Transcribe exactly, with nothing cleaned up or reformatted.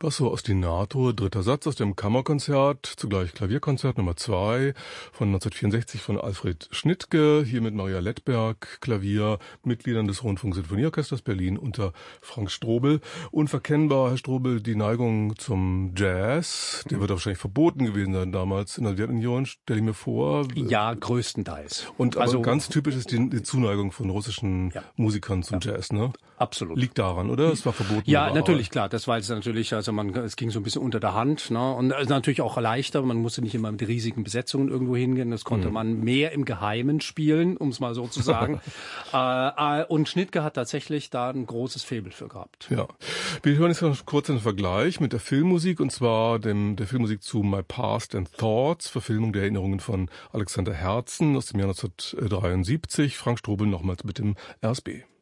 Basso ostinato, dritter Satz aus dem Kammerkonzert, zugleich Klavierkonzert Nummer zwei von neunzehnhundertvierundsechzig von Alfred Schnittke, hier mit Maria Lettberg, Klavier, Mitgliedern des Rundfunk-Sinfonieorchesters Berlin unter Frank Strobel. Unverkennbar, Herr Strobel, die Neigung zum Jazz, der wird wahrscheinlich verboten gewesen sein damals in der Sowjetunion, stelle ich mir vor. Ja, größtenteils. Und aber also, ganz typisch ist die, die Zuneigung von russischen ja. Musikern zum ja. Jazz, ne? Absolut. Liegt daran, oder? Es war verboten. Ja, natürlich, klar. Das war jetzt natürlich, also man, es ging so ein bisschen unter der Hand, ne? Und also natürlich auch leichter. Man musste nicht immer mit riesigen Besetzungen irgendwo hingehen. Das konnte mhm. man mehr im Geheimen spielen, um es mal so zu sagen. äh, äh, und Schnittke hat tatsächlich da ein großes Faible für gehabt. Ja. Wir hören jetzt noch kurz einen Vergleich mit der Filmmusik, und zwar dem, der Filmmusik zu My Past and Thoughts, Verfilmung der Erinnerungen von Alexander Herzen aus dem Jahr neunzehnhundertdreiundsiebzig. Frank Strobel nochmals mit dem R S B.